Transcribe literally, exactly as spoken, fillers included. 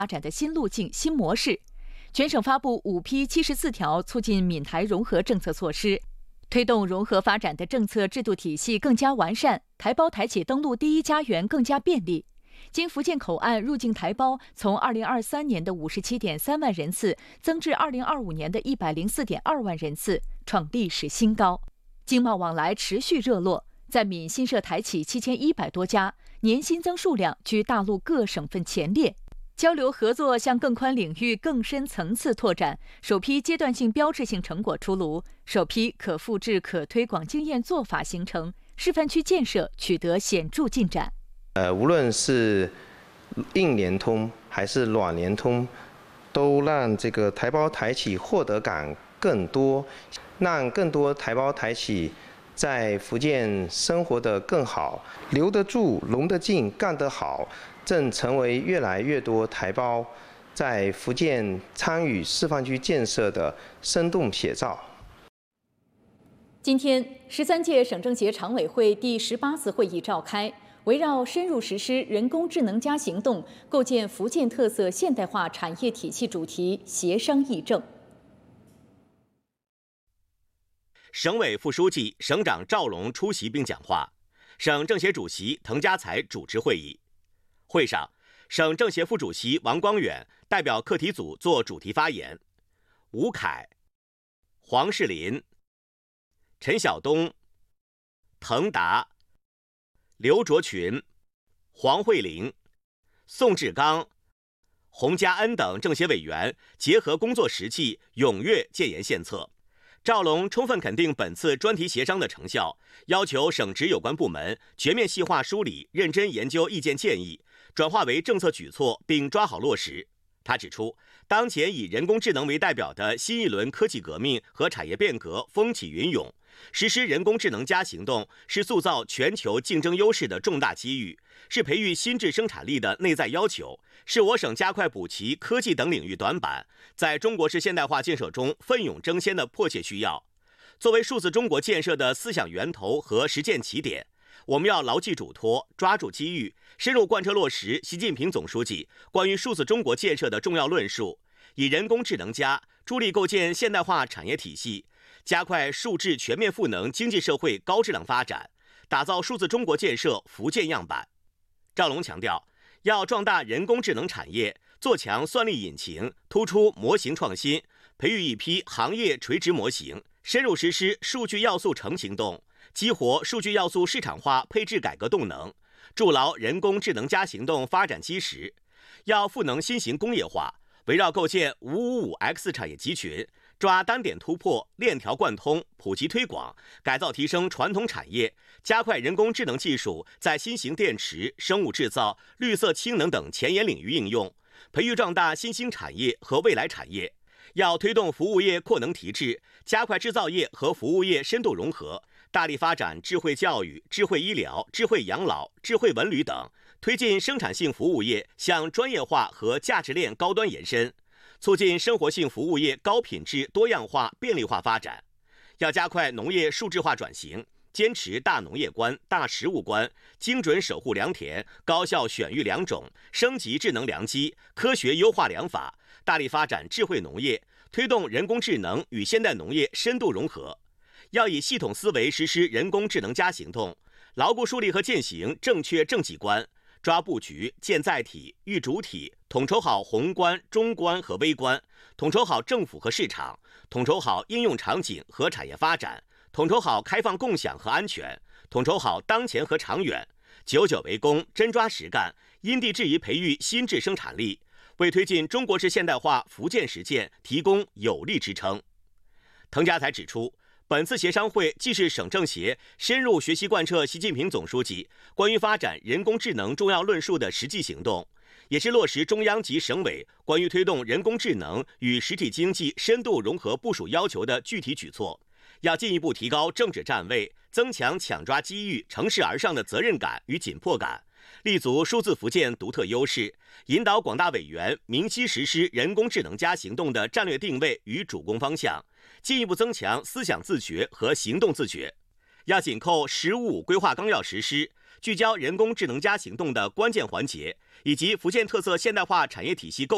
发展的新路径、新模式。全省发布五批七十四条促进闽台融合政策措施，推动融合发展的政策制度体系更加完善，台胞台企登陆第一家园更加便利。经福建口岸入境台胞从二零二三年的五十七点三万人次增至二零二五年的一百零四点二万人次，创历史新高。经贸往来持续热络，在闽新设台企七千一百多家，年新增数量居大陆各省份前列。交流合作向更宽领域、更深层次拓展，首批阶段性标志性成果出炉，首批可复制、可推广经验做法形成，示范区建设取得显著进展。 呃，无论是硬联通还是软联通，都让这个台胞台企获得感更多，让更多台胞台企在福建生活得更好，留得住、融得进、干得好，正成为越来越多台胞在福建参与示范区建设的生动写照。 今天，十三届省政协常委会第十八次会议召开，围绕深入实施人工智能加行动，构建福建特色现代化产业体系主题协商议政。 省委副书记、省长赵龙出席并讲话，省政协主席滕家才主持会议。会上，省政协副主席王光远代表课题组作主题发言，吴凯、黄世林、陈晓东、滕达、刘卓群、黄慧玲、宋志刚、洪家恩等政协委员结合工作实际，踊跃建言献策。赵龙充分肯定本次专题协商的成效，要求省直有关部门全面细化梳理，认真研究意见建议，转化为政策举措，并抓好落实。他指出，当前以人工智能为代表的新一轮科技革命和产业变革风起云涌，实施人工智能加行动是塑造全球竞争优势的重大机遇，是培育新质生产力的内在要求，是我省加快补齐科技等领域短板，在中国式现代化建设中奋勇争先的迫切需要。作为数字中国建设的思想源头和实践起点，我们要牢记嘱托，抓住机遇，深入贯彻落实习近平总书记关于数字中国建设的重要论述，以人工智能加助力构建现代化产业体系，加快数质全面赋能经济社会高质量发展，打造数字中国建设福建样板。赵龙强调，要壮大人工智能产业，做强算力引擎，突出模型创新，培育一批行业垂直模型，深入实施数据要素成行动，激活数据要素市场化配置改革动能，筑牢人工智能加行动发展基石。要赋能新型工业化，围绕构建 五五五 X 产业集群，抓单点突破、链条贯通、普及推广，改造提升传统产业，加快人工智能技术在新型电池、生物制造、绿色氢能等前沿领域应用，培育壮大新兴产业和未来产业。要推动服务业扩能提质，加快制造业和服务业深度融合，大力发展智慧教育、智慧医疗、智慧养老、智慧文旅等，推进生产性服务业向专业化和价值链高端延伸，促进生活性服务业高品质、多样化、便利化发展。要加快农业数字化转型，坚持大农业观、大食物观，精准守护良田，高效选育良种，升级智能良机，科学优化良法，大力发展智慧农业，推动人工智能与现代农业深度融合。要以系统思维实施人工智能加行动，牢固树立和践行正确政绩观，抓布局、建载体、育主体，统筹好宏观、中观和微观，统筹好政府和市场，统筹好应用场景和产业发展，统筹好开放共享和安全，统筹好当前和长远，久久为功，真抓实干，因地制宜培育新质生产力，为推进中国式现代化福建实践提供有力支撑。滕家才指出，本次协商会既是省政协深入学习贯彻习近平总书记关于发展人工智能重要论述的实际行动，也是落实中央及省委关于推动人工智能与实体经济深度融合部署要求的具体举措。要进一步提高政治站位，增强抢抓机遇、乘势而上的责任感与紧迫感，立足数字福建独特优势，引导广大委员明晰实施人工智能加行动的战略定位与主攻方向，进一步增强思想自觉和行动自觉。要紧扣“十五五”规划纲要实施，聚焦人工智能加行动的关键环节，以及福建特色现代化产业体系构